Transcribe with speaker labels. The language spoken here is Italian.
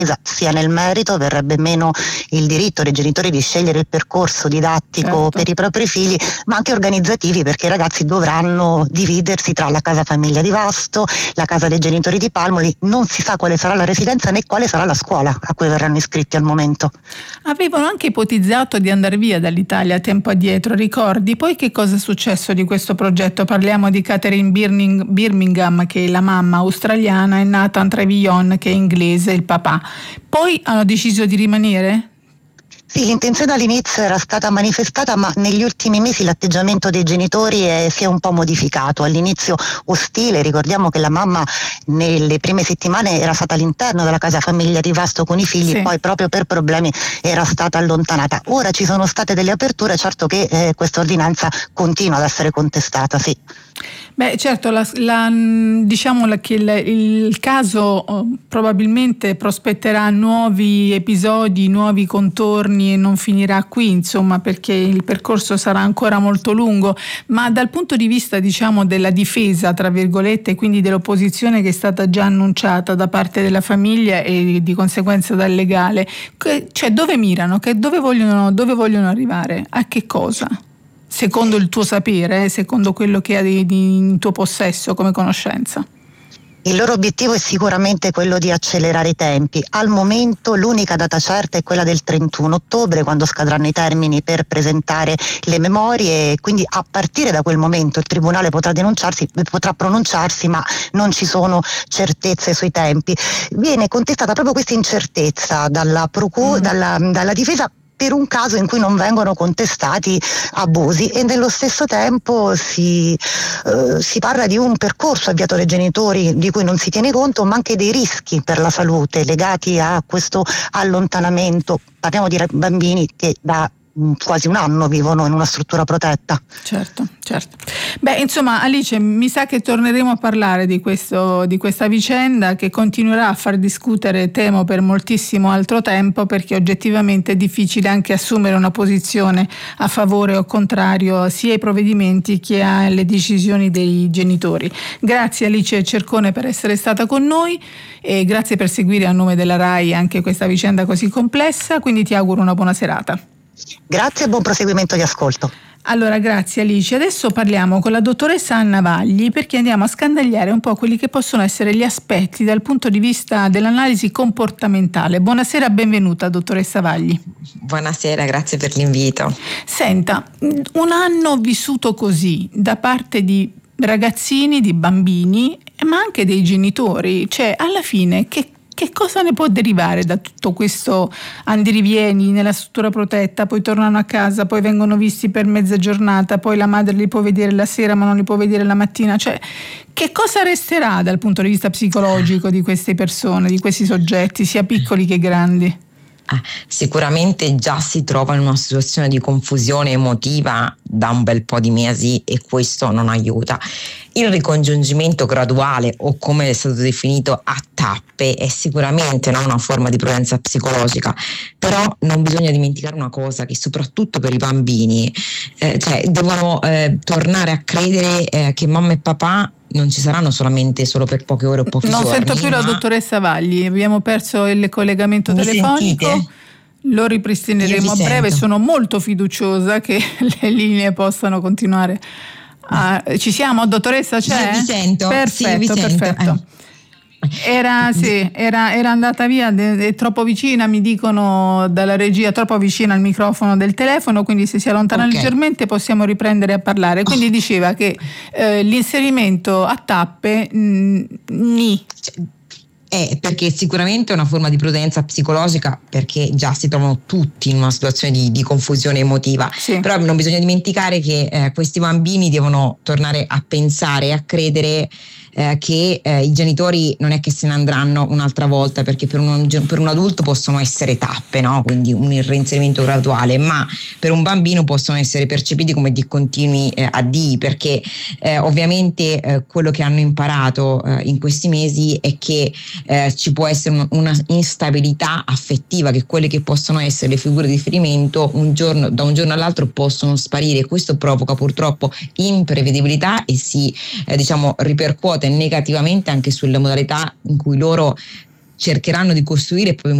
Speaker 1: sia nel merito, verrebbe meno il diritto dei genitori di scegliere il percorso didattico per i propri figli, ma anche organizzativi, perché i ragazzi dovranno dividersi tra la casa famiglia di Vasto, la casa dei genitori di Palmoli, non si sa quale sarà la residenza né quale sarà la scuola a cui verranno iscritti al momento.
Speaker 2: Avevano anche ipotizzato di andare via dall'Italia tempo addietro, ricordi? Poi che cosa è successo di questo progetto? Parliamo di Catherine Birmingham, che è la mamma australiana, e Nathan Trevillon, che è inglese, il papà. Poi hanno deciso di rimanere?
Speaker 1: Sì, l'intenzione all'inizio era stata manifestata, ma negli ultimi mesi l'atteggiamento dei genitori si è un po' modificato. All'inizio ostile, ricordiamo che la mamma nelle prime settimane era stata all'interno della casa famiglia di Vasto con i figli, poi proprio per problemi era stata allontanata. Ora ci sono state delle aperture, certo che questa ordinanza continua ad essere contestata, sì.
Speaker 2: Beh, certo, diciamo che il caso probabilmente prospetterà nuovi episodi, nuovi contorni e non finirà qui, insomma, perché il percorso sarà ancora molto lungo, ma dal punto di vista, diciamo, della difesa, tra virgolette, quindi dell'opposizione che è stata già annunciata da parte della famiglia e di conseguenza dal legale, cioè dove mirano, dove vogliono arrivare, a che cosa? Secondo il tuo sapere, secondo quello che hai in tuo possesso come conoscenza?
Speaker 1: Il loro obiettivo è sicuramente quello di accelerare i tempi. Al momento l'unica data certa è quella del 31 ottobre, quando scadranno i termini per presentare le memorie, e quindi a partire da quel momento il Tribunale potrà pronunciarsi, ma non ci sono certezze sui tempi. Viene contestata proprio questa incertezza dalla difesa, per un caso in cui non vengono contestati abusi, e nello stesso tempo si parla di un percorso avviato dai genitori di cui non si tiene conto, ma anche dei rischi per la salute legati a questo allontanamento. Parliamo di bambini che da quasi un anno vivono in una struttura protetta.
Speaker 2: Certo. Beh, insomma, Alice, mi sa che torneremo a parlare di questa vicenda, che continuerà a far discutere, temo, per moltissimo altro tempo, perché oggettivamente è difficile anche assumere una posizione a favore o contrario sia ai provvedimenti che alle decisioni dei genitori. Grazie Alice Cercone per essere stata con noi e grazie per seguire a nome della RAI anche questa vicenda così complessa, quindi ti auguro una buona serata.
Speaker 1: Grazie e buon proseguimento di ascolto.
Speaker 2: Allora, grazie Alice. Adesso parliamo con la dottoressa Anna Vagli, perché andiamo a scandagliare un po' quelli che possono essere gli aspetti dal punto di vista dell'analisi comportamentale. Buonasera, benvenuta dottoressa Vagli.
Speaker 3: Buonasera, grazie per l'invito.
Speaker 2: Senta, un anno vissuto così da parte di ragazzini, di bambini, ma anche dei genitori, cioè alla fine che cosa ne può derivare da tutto questo andirivieni nella struttura protetta, poi tornano a casa, poi vengono visti per mezza giornata, poi la madre li può vedere la sera ma non li può vedere la mattina, cioè che cosa resterà dal punto di vista psicologico di queste persone, di questi soggetti, sia piccoli che grandi?
Speaker 3: Sicuramente già si trova in una situazione di confusione emotiva da un bel po' di mesi e questo non aiuta. Il ricongiungimento graduale, o come è stato definito a tappe, è sicuramente una forma di prudenza psicologica, però non bisogna dimenticare una cosa, che soprattutto per i bambini devono tornare a credere che mamma e papà non ci saranno solo per poche ore o pochi giorni.
Speaker 2: Non sento più la dottoressa Vagli, abbiamo perso il collegamento telefonico.
Speaker 3: Sentite?
Speaker 2: Lo ripristineremo a breve.
Speaker 3: Sento.
Speaker 2: Sono molto fiduciosa che le linee possano continuare. Ci siamo, dottoressa? C'è?
Speaker 3: Io vi sento.
Speaker 2: Perfetto,
Speaker 3: sì, vi
Speaker 2: perfetto.
Speaker 3: Sento.
Speaker 2: Era andata via, è troppo vicina, mi dicono dalla regia, troppo vicina al microfono del telefono, quindi se si allontana leggermente possiamo riprendere a parlare. Quindi diceva che l'inserimento a tappe
Speaker 3: perché sicuramente è una forma di prudenza psicologica, perché già si trovano tutti in una situazione di confusione emotiva, però non bisogna dimenticare che questi bambini devono tornare a pensare e a credere che i genitori non è che se ne andranno un'altra volta, perché per un adulto possono essere tappe, no? Quindi un reinserimento graduale, ma per un bambino possono essere percepiti come discontinui addii, perché ovviamente quello che hanno imparato in questi mesi è che ci può essere una instabilità affettiva, che quelle che possono essere le figure di riferimento da un giorno all'altro possono sparire. Questo provoca purtroppo imprevedibilità e si ripercuote negativamente anche sulle modalità in cui loro cercheranno di costruire il proprio